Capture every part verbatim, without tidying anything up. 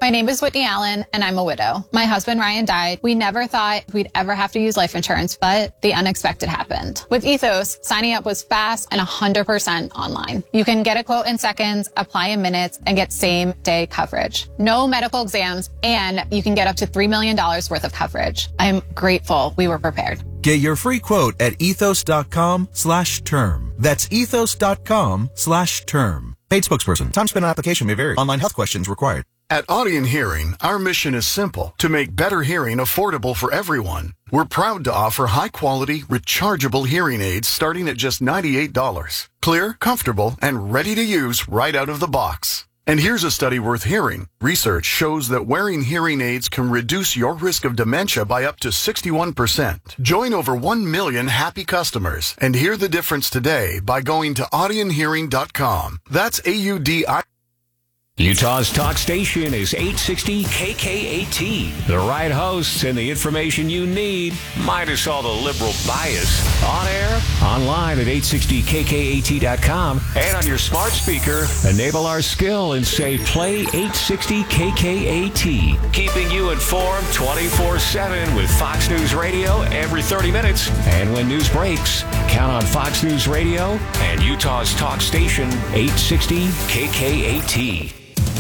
My name is Whitney Allen, and I'm a widow. My husband, Ryan, died. We never thought we'd ever have to use life insurance, but the unexpected happened. With Ethos, signing up was fast and one hundred percent online. You can get a quote in seconds, apply in minutes, and get same-day coverage. No medical exams, and you can get up to three million dollars worth of coverage. I'm grateful we were prepared. Get your free quote at ethos.com slash term. That's ethos.com slash term. Paid spokesperson. Time spent on application may vary. Online health questions required. At Audion Hearing, our mission is simple: to make better hearing affordable for everyone. We're proud to offer high-quality, rechargeable hearing aids starting at just ninety-eight dollars. Clear, comfortable, and ready to use right out of the box. And here's a study worth hearing. Research shows that wearing hearing aids can reduce your risk of dementia by up to sixty-one percent. Join over one million happy customers and hear the difference today by going to audion hearing dot com. That's A U D I. Utah's talk station is eight sixty K K A T. The right hosts and the information you need, minus all the liberal bias. On air, online at eight sixty K K A T dot com, and on your smart speaker, enable our skill and say play eight sixty K K A T. Keeping you informed twenty-four seven with Fox News Radio every thirty minutes. And when news breaks, count on Fox News Radio and Utah's talk station eight sixty K K A T.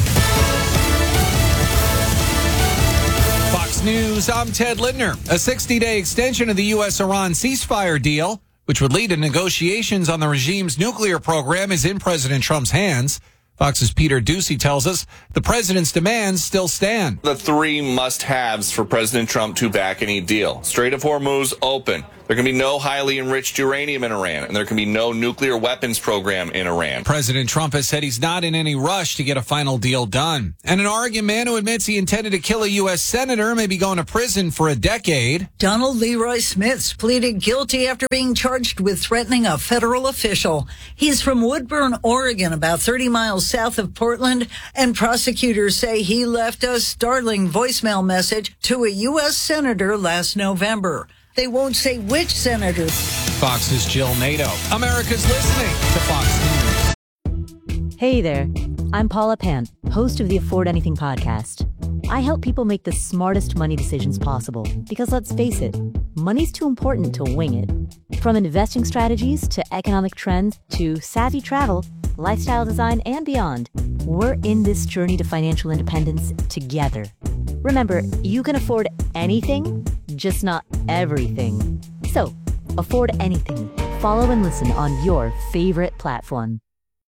Fox News, I'm Ted Lindner. A sixty-day extension of the U S Iran ceasefire deal, which would lead to negotiations on the regime's nuclear program, is in President Trump's hands. Fox's Peter Doocy tells us the president's demands still stand. The three must-haves for President Trump to back any deal. Strait of Hormuz open. There can be no highly enriched uranium in Iran, and there can be no nuclear weapons program in Iran. President Trump has said he's not in any rush to get a final deal done. And an Oregon man who admits he intended to kill a U S senator may be going to prison for a decade. Donald Leroy Smiths pleaded guilty after being charged with threatening a federal official. He's from Woodburn, Oregon, about thirty miles south of Portland, and prosecutors say he left a startling voicemail message to a U S senator last November. They won't say which senator. Fox's Jill Nato. America's listening to Fox News. Hey there. I'm Paula Pant, host of the Afford Anything podcast. I help people make the smartest money decisions possible because, let's face it, money's too important to wing it. From investing strategies to economic trends to savvy travel, lifestyle design, and beyond, we're in this journey to financial independence together. Remember, you can afford anything, just not everything. So, afford anything. Follow and listen on your favorite platform.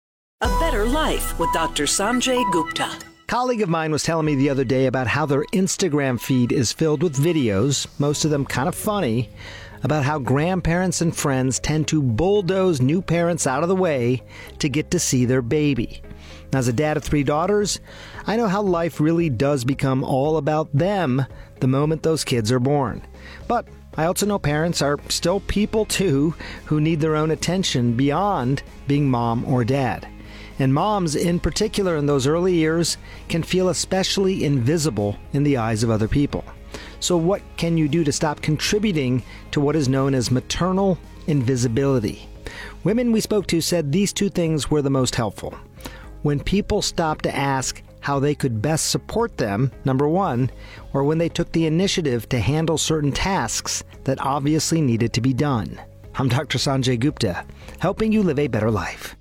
A Better Life with Doctor Sanjay Gupta. A colleague of mine was telling me the other day about how their Instagram feed is filled with videos, most of them kind of funny, about how grandparents and friends tend to bulldoze new parents out of the way to get to see their baby. As a dad of three daughters, I know how life really does become all about them the moment those kids are born. But I also know parents are still people too who need their own attention beyond being mom or dad. And moms, in particular in those early years, can feel especially invisible in the eyes of other people. So what can you do to stop contributing to what is known as maternal invisibility? Women we spoke to said these two things were the most helpful. When people stopped to ask how they could best support them, number one, or when they took the initiative to handle certain tasks that obviously needed to be done. I'm Doctor Sanjay Gupta, helping you live a better life.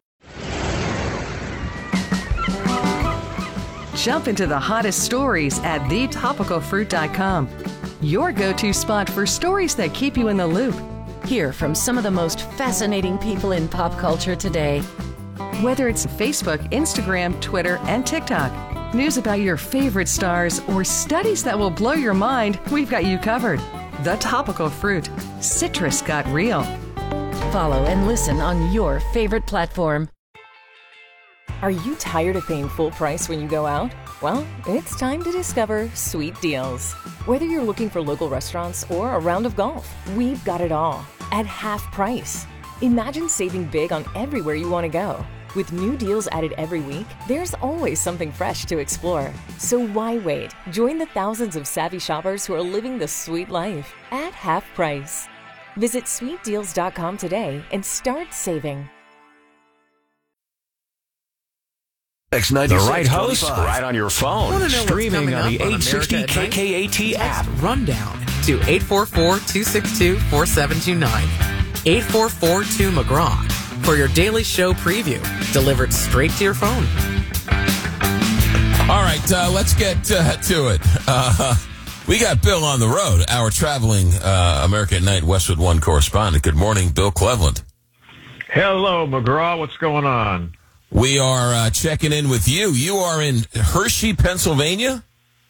Jump into the hottest stories at the topical fruit dot com. Your go-to spot for stories that keep you in the loop. Hear from some of the most fascinating people in pop culture today. Whether it's Facebook, Instagram, Twitter, and TikTok, news about your favorite stars, or studies that will blow your mind, we've got you covered. The Topical Fruit. Citrus got real. Follow and listen on your favorite platform. Are you tired of paying full price when you go out? Well, it's time to discover Sweet Deals. Whether you're looking for local restaurants or a round of golf, we've got it all at half price. Imagine saving big on everywhere you want to go. With new deals added every week, there's always something fresh to explore. So why wait? Join the thousands of savvy shoppers who are living the sweet life at half price. Visit sweet deals dot com today and start saving. The right host, right on your phone, streaming on the eight sixty K K A T app. Rundown to eight four four, two six two, four seven two nine. eight four four two McGraw for your daily show preview, delivered straight to your phone. All right, uh, let's get uh, to it. Uh, we got Bill on the road, our traveling uh, America at Night Westwood One correspondent. Good morning, Bill Cleveland. Hello, McGraw. What's going on? We are uh, checking in with you. You are in Hershey, Pennsylvania?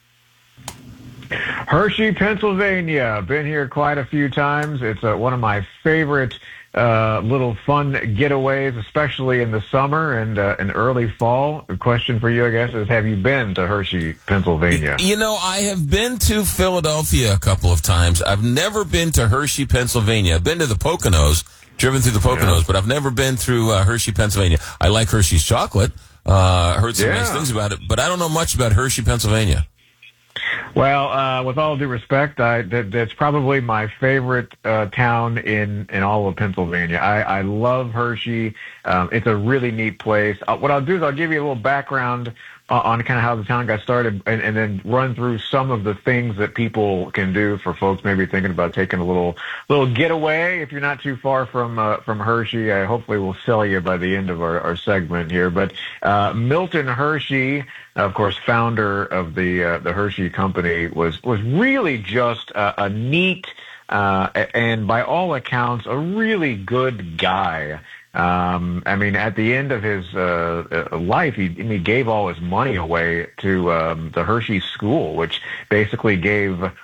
Hershey, Pennsylvania. Been here quite a few times. It's uh, one of my favorite uh, little fun getaways, especially in the summer and uh, in early fall. The question for you, I guess, is have you been to Hershey, Pennsylvania? You know, I have been to Philadelphia a couple of times. I've never been to Hershey, Pennsylvania. I've been to the Poconos. Driven through the Poconos, yeah. But I've never been through uh, Hershey, Pennsylvania. I like Hershey's chocolate. Uh, heard some yeah. nice things about it, but I don't know much about Hershey, Pennsylvania. Well, uh, with all due respect, I, that, that's probably my favorite uh, town in, in all of Pennsylvania. I, I love Hershey. Um, it's a really neat place. Uh, what I'll do is I'll give you a little background uh, on kind of how the town got started, and, and then run through some of the things that people can do for folks maybe thinking about taking a little little getaway. If you're not too far from uh, from Hershey, I hopefully will sell you by the end of our, our segment here. But uh, Milton Hershey, of course, founder of the uh, the Hershey Company, was was really just a, a neat uh, and by all accounts a really good guy. Um, I mean, at the end of his uh, life, he, he gave all his money away to um, the Hershey School, which basically gave um,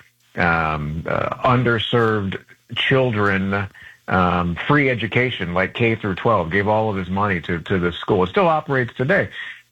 uh, underserved children um, free education, like K through twelve. Gave all of his money to to the school. It still operates today.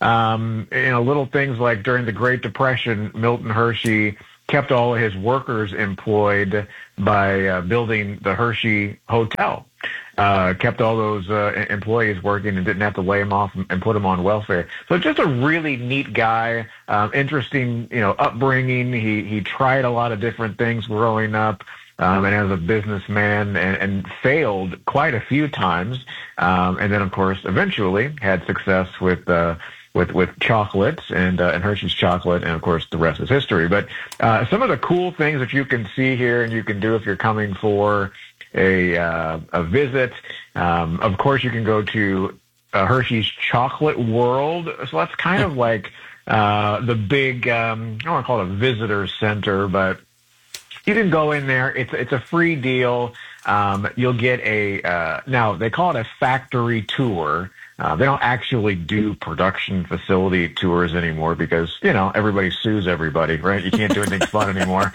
Um, you know, little things like during the Great Depression, Milton Hershey kept all of his workers employed by uh, building the Hershey Hotel. Uh, kept all those uh, employees working and didn't have to lay them off and put them on welfare. So just a really neat guy, um, interesting, you know, upbringing. He he tried a lot of different things growing up, um, and as a businessman, and, and failed quite a few times. Um, and then, of course, eventually had success with uh, with with chocolates and uh, and Hershey's chocolate, and of course the rest is history. But uh, some of the cool things that you can see here and you can do if you're coming for a uh, a visit. Um, of course, you can go to uh, Hershey's Chocolate World. So that's kind of like uh, the big, um, I don't want to call it a visitor center, but you can go in there. It's it's a free deal. Um, you'll get a, uh, now they call it a factory tour. Uh, they don't actually do production facility tours anymore because, you know, everybody sues everybody, right? You can't do anything fun anymore.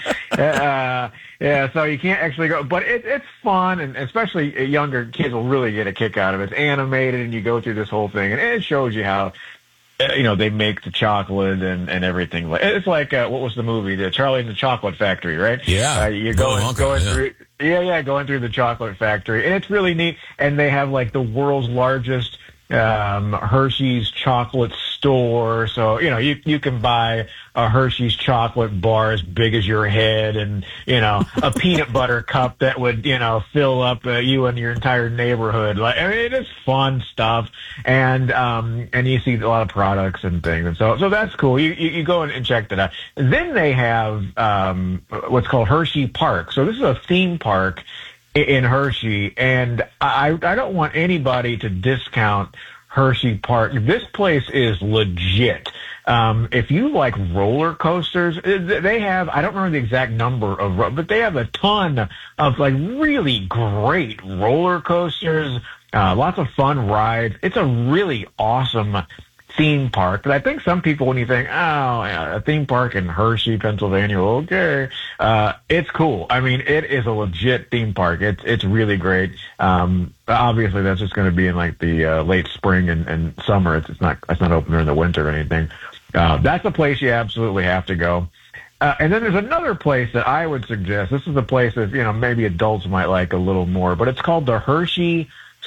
Uh, yeah, so you can't actually go. But it, it's fun, and especially younger kids will really get a kick out of it. It's animated, and you go through this whole thing, and it shows you how, you know, they make the chocolate and, and everything. It's like, uh, what was the movie? The Charlie and the Chocolate Factory, right? Yeah. Uh, you're going, Wonka, going yeah. through, yeah, yeah, going through the chocolate factory. And it's really neat. And they have like the world's largest um, Hershey's chocolate store. So, you know, you, you can buy a Hershey's chocolate bar as big as your head, and, you know, a peanut butter cup that would, you know, fill up uh, you and your entire neighborhood. Like, I mean, it is fun stuff. And, um, and you see a lot of products and things. And so, so that's cool. You, you, you go and check that out. Then they have, um, what's called Hershey Park. So this is a theme park in Hershey, and I, I don't want anybody to discount Hershey Park. This place is legit. Um, if you like roller coasters, they have, I don't remember the exact number of, but they have a ton of like really great roller coasters, uh, lots of fun rides. It's a really awesome theme park. But I think some people, when you think, oh, yeah, a theme park in Hershey, Pennsylvania, okay, uh, it's cool. I mean, it is a legit theme park. It's it's really great. Um, obviously, that's just going to be in like the uh, late spring and, and summer. It's, it's not it's not open during the winter or anything. Uh, that's a place you absolutely have to go. Uh, and then there's another place that I would suggest. This is a place that, you know, maybe adults might like a little more, but it's called the Hershey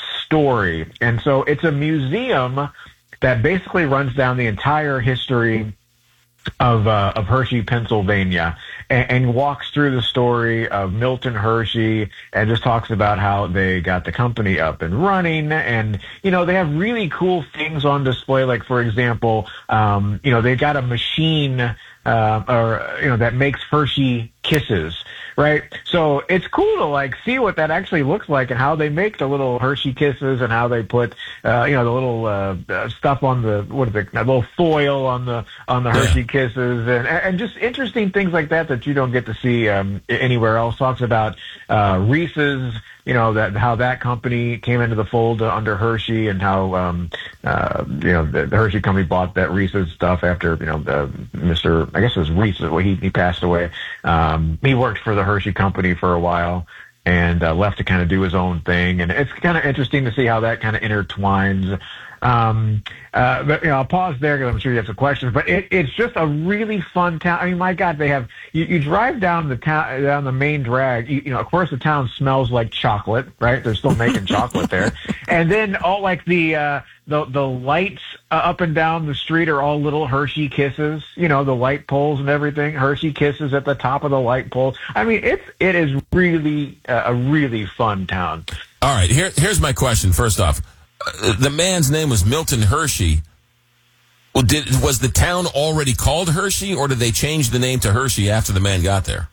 Story. And so it's a museum that basically runs down the entire history of uh, of Hershey, Pennsylvania, and, and walks through the story of Milton Hershey and just talks about how they got the company up and running. And, you know, they have really cool things on display. Like, for example, um, you know, they got a machine uh, or, you know, that makes Hershey Kisses. Right. So it's cool to like see what that actually looks like and how they make the little Hershey Kisses and how they put, uh, you know, the little uh, stuff on the, what is it, a little foil on the, on the Hershey yeah. Kisses and, and just interesting things like that that you don't get to see um, anywhere else. Talks about uh, Reese's, you know, that how that company came into the fold uh, under Hershey and how, um, uh, you know, the, the Hershey company bought that Reese's stuff after, you know, the Mister I guess it was Reese's, well, he, he passed away. Um, he worked for the Hershey company for a while and uh, left to kind of do his own thing. And it's kind of interesting to see how that kind of intertwines. Um, uh, but, you know, I'll pause there because I'm sure you have some questions, but it, it's just a really fun town. I mean, my God, they have, you, you drive down the town, down the main drag, you, you know, of course the town smells like chocolate, right? They're still making chocolate there. And then all like the, uh, the, the lights uh, up and down the street are all little Hershey Kisses, you know, the light poles and everything, Hershey Kisses at the top of the light poles. I mean, it's, it is really uh, a really fun town. All right. Here, here's my question. First off, uh, the man's name was Milton Hershey. Well, did, was the town already called Hershey, or did they change the name to Hershey after the man got there?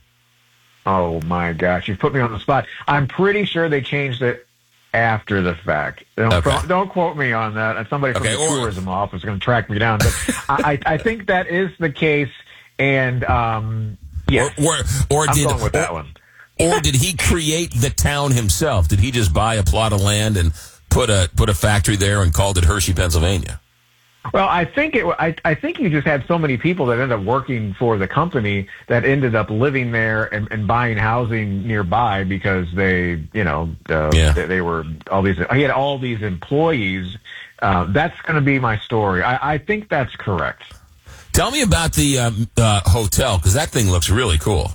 Oh, my gosh. You put me on the spot. I'm pretty sure they changed it after the fact. Don't, okay. don't, don't quote me on that. Somebody from okay, the or, tourism office is going to track me down. But I, I think that is the case. And, um, yeah. Or, or, or I'm did, going with that or, one. Or did he create the town himself? Did he just buy a plot of land and put a put a factory there and called it Hershey, Pennsylvania? Well, I think it. I, I think you just had so many people that ended up working for the company that ended up living there and, and buying housing nearby because they, you know, uh, yeah. they, they were all these. He had all these employees. Uh, that's going to be my story. I, I think that's correct. Tell me about the um, uh, hotel, because that thing looks really cool.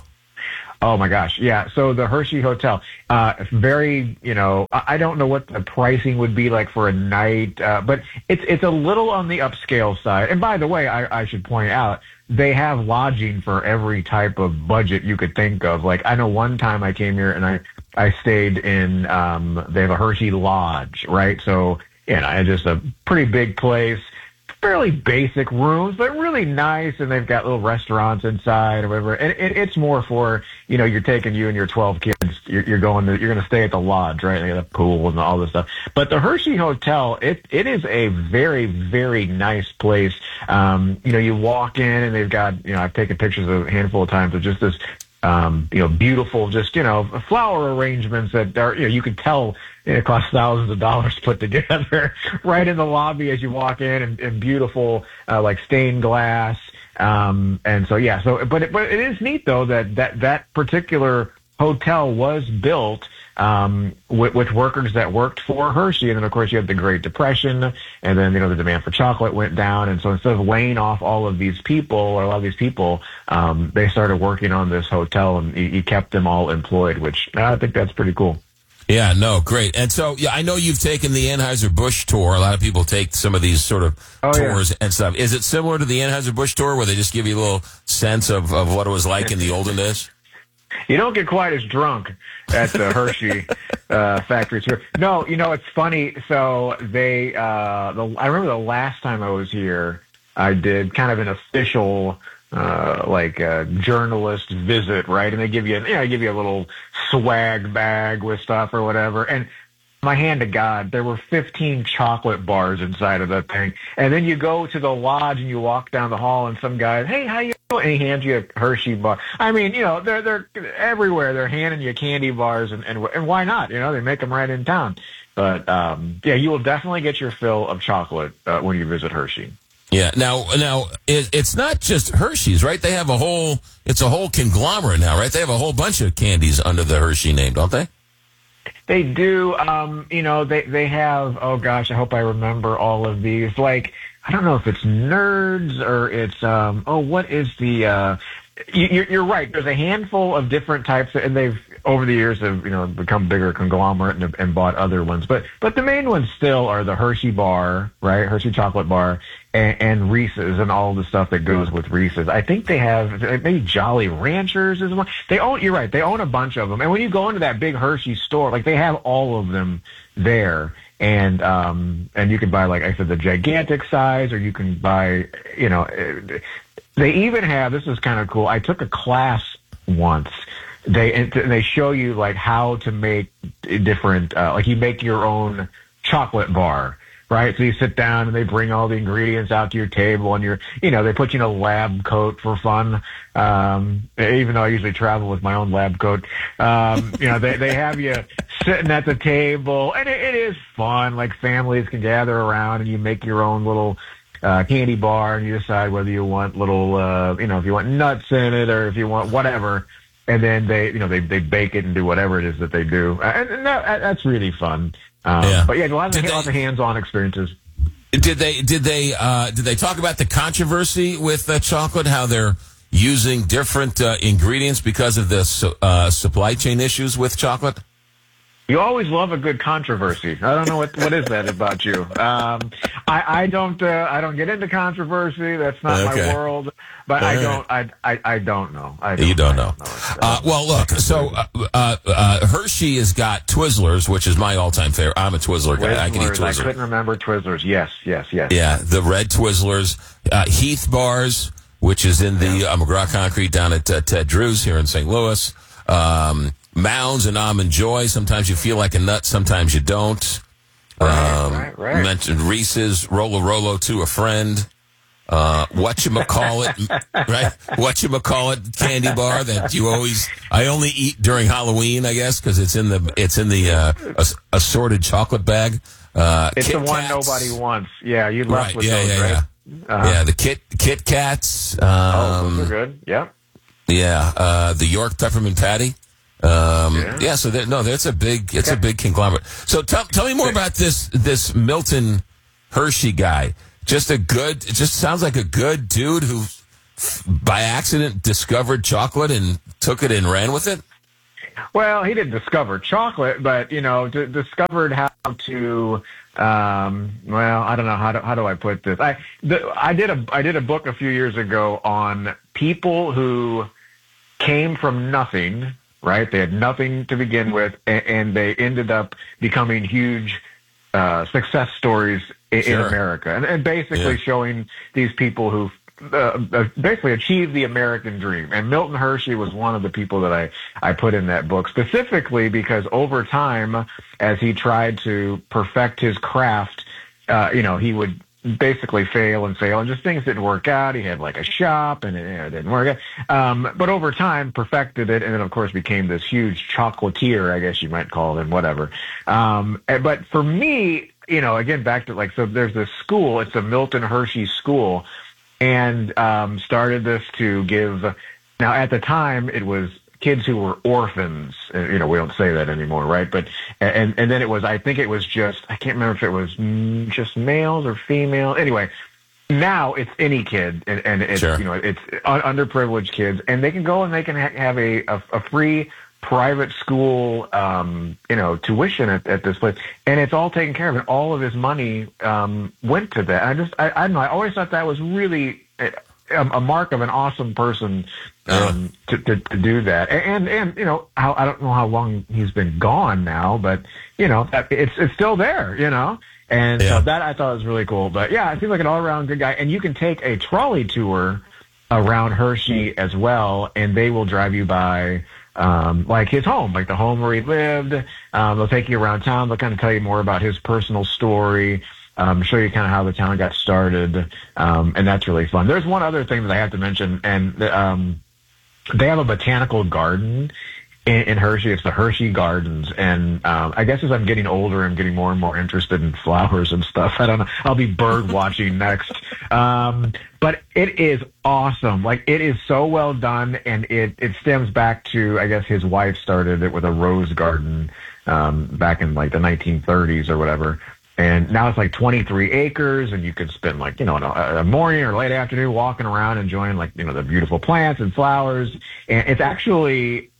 Oh my gosh, yeah. So the Hershey Hotel, uh, very, you know, I don't know what the pricing would be like for a night, uh, but it's it's a little on the upscale side. And by the way, I, I should point out they have lodging for every type of budget you could think of. Like I know one time I came here and I I stayed in, um, they have a Hershey Lodge, right? So you know, it's just a pretty big place. Fairly basic rooms, but really nice, and they've got little restaurants inside or whatever. And it, it's more for, you know, you're taking you and your twelve kids, you're, you're going to, you're going to stay at the lodge, right? They got a pool and all this stuff. But the Hershey Hotel, it it is a very, very nice place. Um, you know, you walk in and they've got, you know, I've taken pictures of a handful of times of just this, um, you know, beautiful, just, you know, flower arrangements that are, you know, you can tell it costs thousands of dollars to put together right in the lobby as you walk in, and, and beautiful, uh, like stained glass. Um, and so, yeah, so, but it, but it is neat though that, that, that particular hotel was built, um, with, with workers that worked for Hershey. And then of course you had the Great Depression, and then, you know, the demand for chocolate went down. And so instead of laying off all of these people or a lot of these people, um, they started working on this hotel, and he, he kept them all employed, which I think that's pretty cool. Yeah, no, great. And so, yeah, I know you've taken the Anheuser-Busch tour. A lot of people take some of these sort of oh, tours yeah. and stuff. Is it similar to the Anheuser-Busch tour where they just give you a little sense of, of what it was like in the olden days? You don't get quite as drunk at the Hershey uh, factory tour. No, you know, it's funny. So they, uh, the, I remember the last time I was here, I did kind of an official uh, like a journalist visit, right? And they give you, you know, give you a little swag bag with stuff or whatever. And my hand to God, there were fifteen chocolate bars inside of that thing. And then you go to the lodge and you walk down the hall and some guy, hey, how you doing? And he hands you a Hershey bar. I mean, you know, they're, they're everywhere. They're handing you candy bars, and, and, and why not? You know, they make them right in town. But, um, yeah, you will definitely get your fill of chocolate uh, when you visit Hershey. Yeah. Now, now it, it's not just Hershey's, right? They have a whole, it's a whole conglomerate now, right? They have a whole bunch of candies under the Hershey name, don't they? They do. Um, you know, they, they have, oh gosh, I hope I remember all of these. Like, I don't know if it's Nerds or it's, um, oh, what is the, uh, you, you're right. There's a handful of different types, and they've, over the years have, you know, become bigger conglomerate and, and bought other ones. But but the main ones still are the Hershey bar, right? Hershey chocolate bar and, and Reese's and all the stuff that goes with Reese's. I think they have maybe Jolly Ranchers is one. They own, you're right, they own a bunch of them. And when you go into that big Hershey store, like they have all of them there. And um and you can buy, like I said, the gigantic size, or you can buy, you know, they even have, this is kind of cool. I took a class once. They and they show you like how to make different, uh, like you make your own chocolate bar, right? So you sit down and they bring all the ingredients out to your table, and you're, you know, they put you in a lab coat for fun. Um, even though I usually travel with my own lab coat, um, you know, they, they have you sitting at the table, and it, it is fun. Like families can gather around and you make your own little uh, candy bar, and you decide whether you want little, uh, you know, if you want nuts in it or if you want whatever. And then they, you know, they, they bake it and do whatever it is that they do. And, and that, that's really fun. Um, Yeah. But yeah, a lot of, Did lots of hands-on experiences. Did they did they uh, did they talk about the controversy with uh, chocolate? How they're using different uh, ingredients because of the su- uh, supply chain issues with chocolate? You always love a good controversy. I don't know what what is that about you. Um, I, I don't uh, I don't get into controversy. That's not Okay. my world. But All I right. don't I, I I don't know. I don't You don't I know. Uh, well, look. So uh, uh, uh, Hershey has got Twizzlers, which is my all-time favorite. I'm a Twizzler guy. I can eat Twizzlers, I Twizzlers. couldn't remember Twizzlers. Yes, yes, yes. Yeah, the red Twizzlers, uh, Heath bars, which is in the uh, McGraw Concrete down at uh, Ted Drew's here in Saint Louis. Um, Mounds and Almond Joy. Sometimes you feel like a nut, sometimes you don't. Um, right, right. You mentioned Reese's, Rolo Rolo to a friend. Uh, whatchamacallit, right? Whatchamacallit candy bar that you always, I only eat during Halloween, I guess, because it's in the, it's in the, uh, ass- assorted chocolate bag. Uh, It's Kit the one Kats. nobody wants. Yeah, you left Right, with yeah, those, yeah, right? yeah. Uh-huh. Yeah, the Kit, Kit Kats. Um, Oh, those are good. Yep. Yeah, uh, the York Peppermint Patty. Um, yeah. Yeah. so there, no, that's a big, it's a big conglomerate. So tell, tell me more about this, this Milton Hershey guy. Just a good, it just sounds like a good dude who by accident discovered chocolate and took it and ran with it. Well, he didn't discover chocolate, but, you know, d- discovered how to, um, well, I don't know, how do, how do I put this? I, the, I did a, I did a book a few years ago on people who came from nothing, right? They had nothing to begin with, and, and they ended up becoming huge uh, success stories in, Sure. in America, and, and basically Yeah. showing these people who uh, uh, basically achieved the American dream. And Milton Hershey was one of the people that I, I put in that book, specifically because over time, as he tried to perfect his craft, uh, you know, he would basically fail and fail, and just things didn't work out. He had like a shop, and it, you know, it didn't work out. Um, but over time, perfected it, and then of course became this huge chocolatier, I guess you might call him, whatever. Um, and- but for me, you know, again, back to like, so there's this school. It's a Milton Hershey school, and um, started this to give. Now, at the time, it was kids who were orphans. Uh, You know, we don't say that anymore, right? But and and then it was, I think it was just, I can't remember if it was mm, just males or female. Anyway, now it's any kid, and, and it's Sure. you know it's un- underprivileged kids, and they can go and they can ha- have a, a a free private school, um, you know, tuition at, at this place, and it's all taken care of, and all of his money um, went to that. I just, I, I don't know, I always thought that was really a, a mark of an awesome person um, to, to to do that. And and you know, how I don't know how long he's been gone now, but you know, that- it's it's still there, you know. And Yeah. so that I thought was really cool. But yeah, it seems like an all around good guy. And you can take a trolley tour around Hershey as well, and they will drive you by um, like his home, like the home where he lived. Um, they'll take you around town. They'll kind of tell you more about his personal story, um, show you kind of how the town got started, um, and that's really fun. There's one other thing that I have to mention, and um, they have a botanical garden in, in Hershey. It's the Hershey Gardens, and um, I guess as I'm getting older, I'm getting more and more interested in flowers and stuff. I don't know. I'll be bird watching next. Um, but it is awesome. Like, it is so well done, and it, it stems back to, I guess, his wife started it with a rose garden um, back in, like, the nineteen thirties or whatever. And now it's like twenty-three acres, and you could spend, like, you know, a, a morning or late afternoon walking around enjoying, like, you know, the beautiful plants and flowers. And it's actually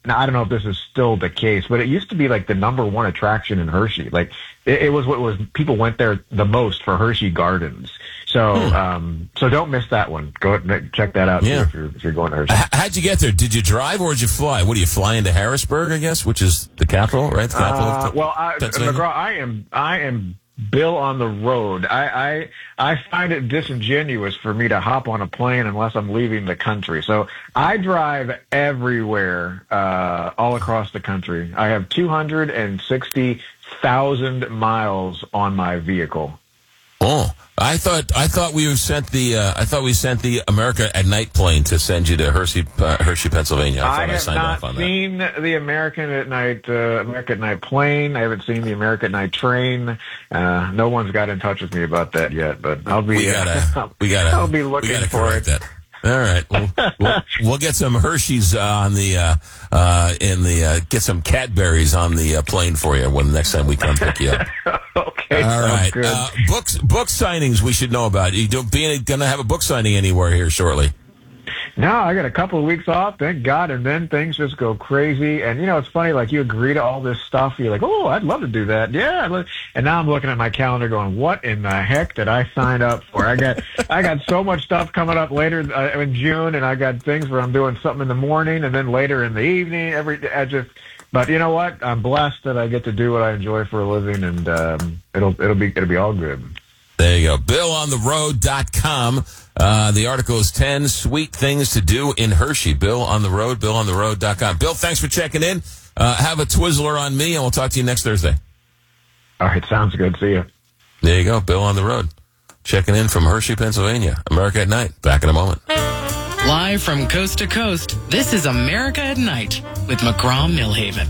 now I don't know if this is still the case, but it used to be like the number one attraction in Hershey. Like it, it was what was people went there the most for Hershey Gardens. So, hmm. um, so don't miss that one. Go and check that out Yeah. too if you're if you're going to Hershey. H- how'd you get there? Did you drive or did you fly? What do you fly into Harrisburg? I guess, which is the capital, right? The capital. Uh, of well, I, Pennsylvania? McGraw, I am I am Bill on the road. I, I I find it disingenuous for me to hop on a plane unless I'm leaving the country. So I drive everywhere, uh, all across the country. I have two hundred sixty thousand miles on my vehicle. Oh, I thought I thought we sent the uh, I thought we sent the America at Night plane to send you to Hershey, uh, Hershey, Pennsylvania. I thought I, I have signed not off on seen the American at Night uh, America at Night plane. I haven't seen the America at Night train. Uh, no one's got in touch with me about that yet, but I'll be. We gotta. Uh, we gotta. I'll be looking we gotta for correct it. That. All right, we'll, we'll, we'll get some Hershey's uh, on the uh, uh, in the uh, get some Cadbury's on the uh, plane for you when the next time we come pick you up. Okay, all right. good. Uh, books, book signings we should know about. You don't being going to have a book signing anywhere here shortly. No, I got a couple of weeks off, thank God, and then things just go crazy. And, you know, it's funny, like, you agree to all this stuff. You're like, oh, I'd love to do that. Yeah. I'd love... And now I'm looking at my calendar going, what in the heck did I sign up for? I got I got so much stuff coming up later uh, in June, and I got things where I'm doing something in the morning and then later in the evening. Every I just, But you know what? I'm blessed that I get to do what I enjoy for a living, and um, it'll it'll be it'll be all good. There you go. Bill on the road dot com. Uh, the article is ten Sweet Things to Do in Hershey. Bill on the road, Bill on the road dot com. Bill, thanks for checking in. Uh, have a Twizzler on me, and we'll talk to you next Thursday. All right, sounds good. See you. There you go. Bill on the road. Checking in from Hershey, Pennsylvania. America at Night. Back in a moment. Live from coast to coast, this is America at Night with McGraw Millhaven.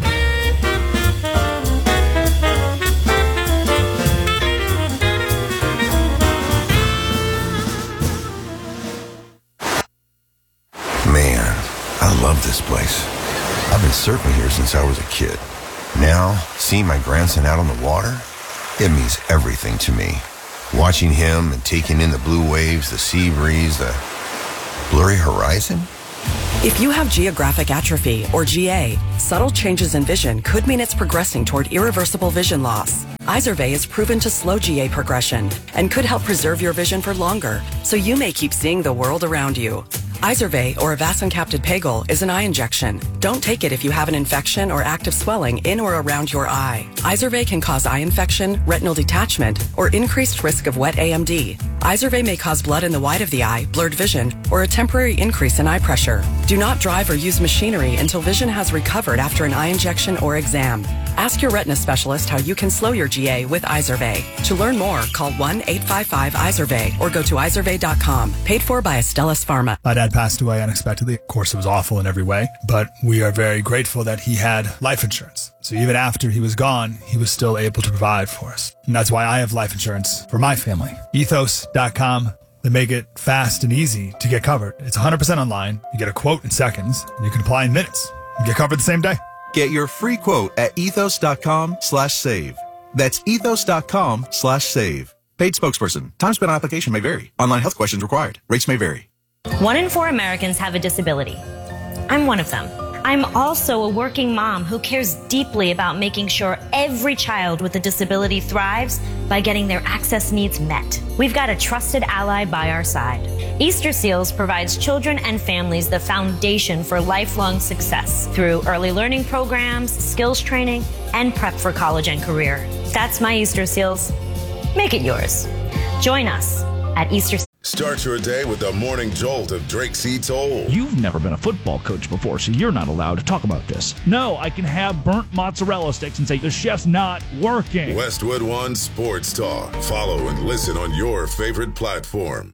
Man, I love this place. I've been surfing here since I was a kid. Now, seeing my grandson out on the water, it means everything to me. Watching him and taking in the blue waves, the sea breeze, the blurry horizon. If you have geographic atrophy, or G A, subtle changes in vision could mean it's progressing toward irreversible vision loss. Izervay is proven to slow G A progression and could help preserve your vision for longer, so you may keep seeing the world around you. Izervay, or avacincaptad pegol, is an eye injection. Don't take it if you have an infection or active swelling in or around your eye. Izervay can cause eye infection, retinal detachment, or increased risk of wet A M D. Izervay may cause blood in the white of the eye, blurred vision, or a temporary increase in eye pressure. Do not drive or use machinery until vision has recovered after an eye injection or exam. Ask your retina specialist how you can slow your G A with Izervay. To learn more, call one eight five five Izervay or go to izervay dot com. Paid for by Astellas Pharma. My dad passed away unexpectedly. Of course, it was awful in every way, but we are very grateful that he had life insurance. So even after he was gone, he was still able to provide for us. And that's why I have life insurance for my family. ethos dot com. They make it fast and easy to get covered. It's one hundred percent online. You get a quote in seconds, and you can apply in minutes. You get covered the same day. Get your free quote at ethos dot com slash save. That's ethos dot com slash save. Paid spokesperson. Time spent on application may vary. Online health questions required. Rates may vary. One in four Americans have a disability. I'm one of them. I'm also a working mom who cares deeply about making sure every child with a disability thrives by getting their access needs met. We've got a trusted ally by our side. Easter Seals provides children and families the foundation for lifelong success through early learning programs, skills training, and prep for college and career. That's my Easter Seals. Make it yours. Join us at Easter Seals. Start your day with the morning jolt of Drake C. Toll. You've never been a football coach before, so you're not allowed to talk about this. No, I can have burnt mozzarella sticks and say the chef's not working. Westwood One Sports Talk. Follow and listen on your favorite platform.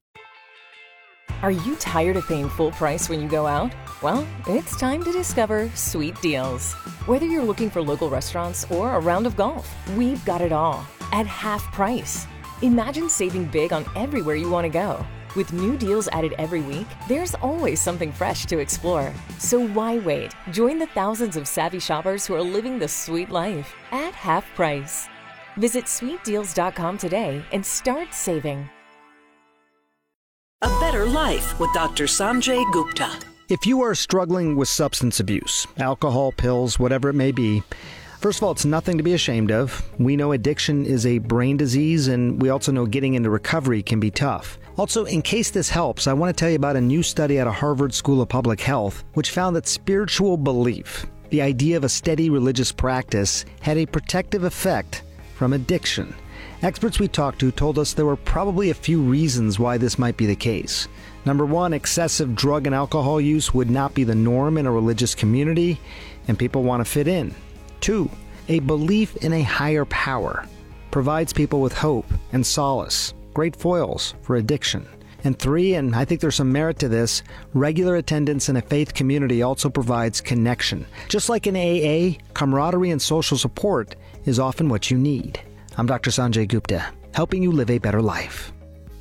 Are you tired of paying full price when you go out? Well, it's time to discover Sweet Deals. Whether you're looking for local restaurants or a round of golf, we've got it all at half price. Imagine saving big on everywhere you want to go. With new deals added every week, there's always something fresh to explore. So why wait? Join the thousands of savvy shoppers who are living the sweet life at half price. Visit sweet deals dot com today and start saving. A Better Life with Doctor Sanjay Gupta. If you are struggling with substance abuse, alcohol, pills, whatever it may be, first of all, it's nothing to be ashamed of. We know addiction is a brain disease, and we also know getting into recovery can be tough. Also, in case this helps, I want to tell you about a new study out of Harvard School of Public Health, which found that spiritual belief, the idea of a steady religious practice, had a protective effect from addiction. Experts we talked to told us there were probably a few reasons why this might be the case. Number one, excessive drug and alcohol use would not be the norm in a religious community, and people want to fit in. Two, a belief in a higher power provides people with hope and solace, great foils for addiction. And three, and I think there's some merit to this, regular attendance in a faith community also provides connection. Just like in A A, camaraderie and social support is often what you need. I'm Doctor Sanjay Gupta, helping you live a better life.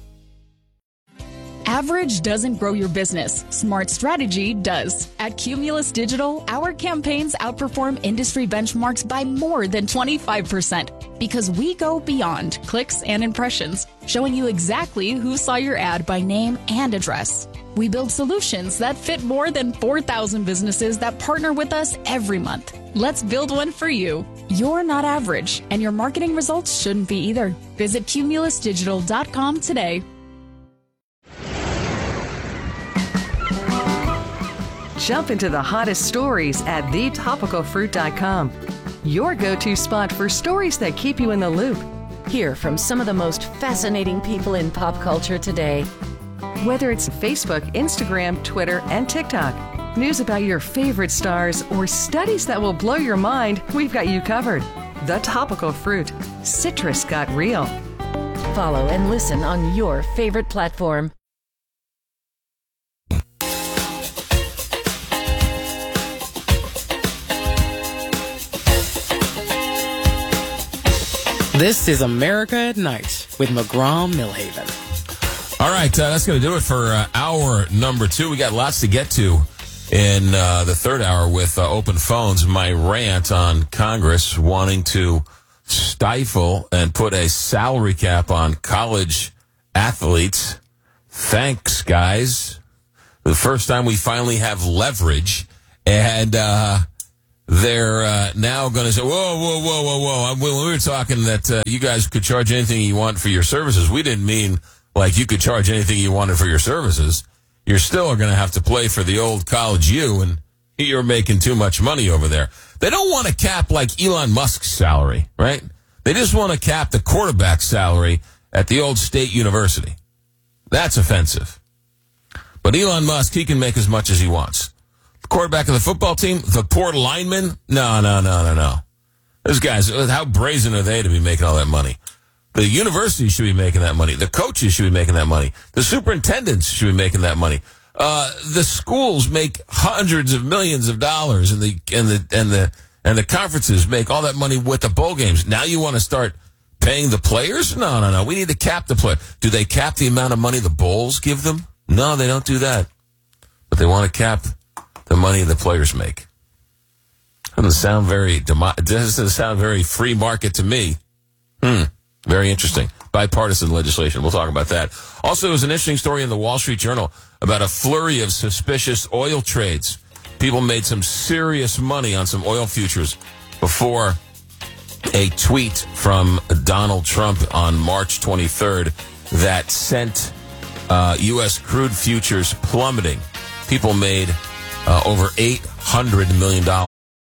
Average doesn't grow your business. Smart strategy does. At Cumulus Digital, our campaigns outperform industry benchmarks by more than twenty-five percent because we go beyond clicks and impressions, showing you exactly who saw your ad by name and address. We build solutions that fit more than four thousand businesses that partner with us every month. Let's build one for you. You're not average, and your marketing results shouldn't be either. Visit cumulus digital dot com today. Jump into the hottest stories at the topical fruit dot com. Your go-to spot for stories that keep you in the loop. Hear from some of the most fascinating people in pop culture today. Whether it's Facebook, Instagram, Twitter, and TikTok, news about your favorite stars, or studies that will blow your mind, we've got you covered. The Topical Fruit. Citrus got real. Follow and listen on your favorite platform. This is America at Night with McGraw-Millhaven. All right, uh, that's going to do it for uh, hour number two. We got lots to get to in uh, the third hour with uh, open phones. My rant on Congress wanting to stifle and put a salary cap on college athletes. Thanks, guys. The first time we finally have leverage, and uh, they're uh, now going to say, whoa, whoa, whoa, whoa, whoa. When we were talking that uh, you guys could charge anything you want for your services, we didn't mean like you could charge anything you wanted for your services. You're still going to have to play for the old college U, and you're making too much money over there. They don't want to cap like Elon Musk's salary, right? They just want to cap the quarterback salary at the old state university. That's offensive. But Elon Musk, he can make as much as he wants. The quarterback of the football team, the poor lineman, no, no, no, no, no. Those guys, how brazen are they to be making all that money? The university should be making that money. The coaches should be making that money. The superintendents should be making that money. Uh, the schools make hundreds of millions of dollars, and the and the and the and the conferences make all that money with the bowl games. Now you want to start paying the players? No, no, no. We need to cap the player. Do they cap the amount of money the bowls give them? No, they don't do that. But they want to cap the money the players make. Doesn't sound very demo- doesn't sound very free market to me. Hmm. Very interesting. Bipartisan legislation. We'll talk about that. Also, there was an interesting story in the Wall Street Journal about a flurry of suspicious oil trades. People made some serious money on some oil futures before a tweet from Donald Trump on March twenty-third that sent uh, U S crude futures plummeting. People made uh, over eight hundred million dollars.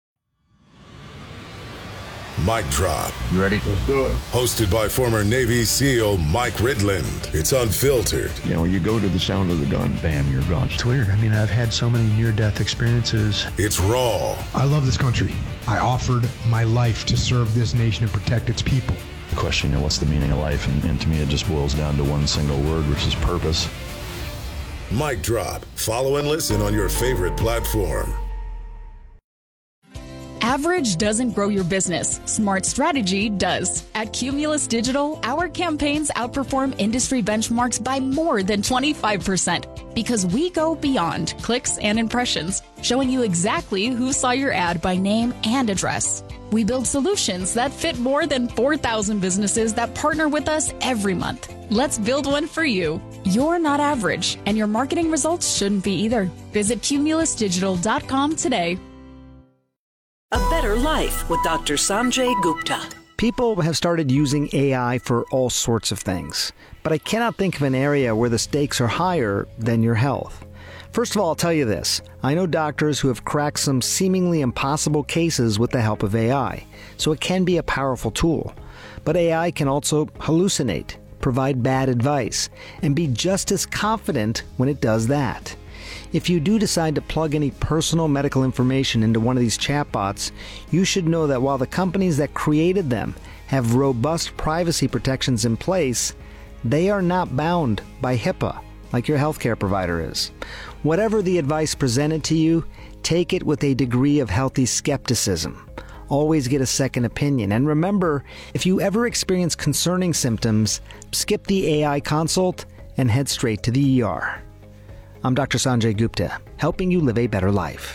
Mic drop. You ready? Let's do it. Hosted by former Navy SEAL Mike Ridland. It's unfiltered. You know, when you go to the sound of the gun, bam, you're gone. It's weird. I mean, I've had so many near-death experiences. It's raw. I love this country. I offered my life to serve this nation and protect its people. The question, you know, what's the meaning of life? And, and to me, it just boils down to one single word, which is purpose. Mic drop. Follow and listen on your favorite platform. Average doesn't grow your business. Smart strategy does. At Cumulus Digital, our campaigns outperform industry benchmarks by more than twenty-five percent because we go beyond clicks and impressions, showing you exactly who saw your ad by name and address. We build solutions that fit more than four thousand businesses that partner with us every month. Let's build one for you. You're not average, and your marketing results shouldn't be either. Visit cumulus digital dot com today. A Better Life with Doctor Sanjay Gupta. People have started using A I for all sorts of things, but I cannot think of an area where the stakes are higher than your health. First of all, I'll tell you this. I know doctors who have cracked some seemingly impossible cases with the help of A I, so it can be a powerful tool. But A I can also hallucinate, provide bad advice, and be just as confident when it does that. If you do decide to plug any personal medical information into one of these chatbots, you should know that while the companies that created them have robust privacy protections in place, they are not bound by HIPAA like your healthcare provider is. Whatever the advice presented to you, take it with a degree of healthy skepticism. Always get a second opinion. And remember, if you ever experience concerning symptoms, skip the A I consult and head straight to the E R. I'm Doctor Sanjay Gupta, helping you live a better life.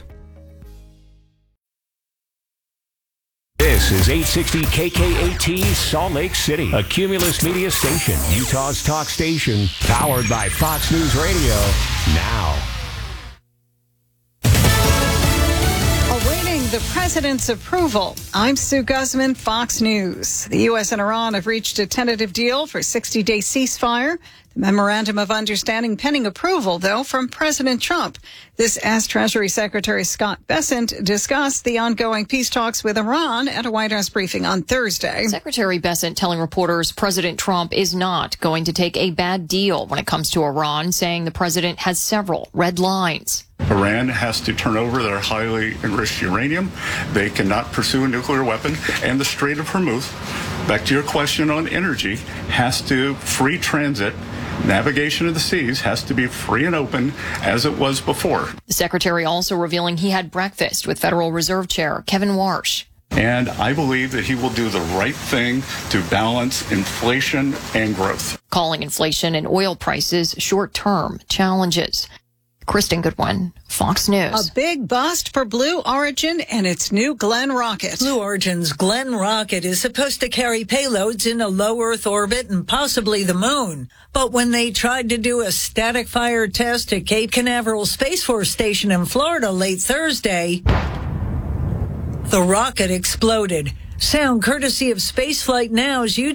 This is eight sixty K K A T Salt Lake City, a Cumulus Media station, Utah's talk station, powered by Fox News Radio. Now. Awaiting the president's approval, I'm Sue Guzman, Fox News. The U S and Iran have reached a tentative deal for a sixty-day ceasefire. The memorandum of understanding pending approval, though, from President Trump. This as Treasury Secretary Scott Bessent discussed the ongoing peace talks with Iran at a White House briefing on Thursday. Secretary Bessent telling reporters President Trump is not going to take a bad deal when it comes to Iran, saying the president has several red lines. Iran has to turn over their highly enriched uranium. They cannot pursue a nuclear weapon. And the Strait of Hormuz, back to your question on energy, has to free transit. Navigation of the seas has to be free and open as it was before. The secretary also revealing he had breakfast with Federal Reserve Chair Kevin Warsh. And I believe that he will do the right thing to balance inflation and growth. Calling inflation and oil prices short-term challenges. Kristen Goodwin, Fox News. A big bust for Blue Origin and its new Glenn rocket. Blue Origin's Glenn rocket is supposed to carry payloads in a low Earth orbit and possibly the moon. But when they tried to do a static fire test at Cape Canaveral Space Force Station in Florida late Thursday, the rocket exploded. Sound courtesy of Spaceflight Now's YouTube.